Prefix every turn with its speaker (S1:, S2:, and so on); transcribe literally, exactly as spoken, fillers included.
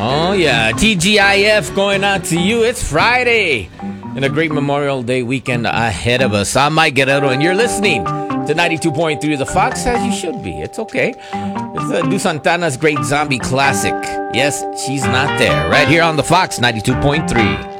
S1: Oh, yeah. T G I F going out to you. It's Friday and a great Memorial Day weekend ahead of us. I'm Mike Guerrero, and you're listening to ninety-two point three of The Fox, as you should be. It's okay. It's uh, Du Santana's great zombie classic. Yes, she's not there. Right here on The Fox, ninety-two point three.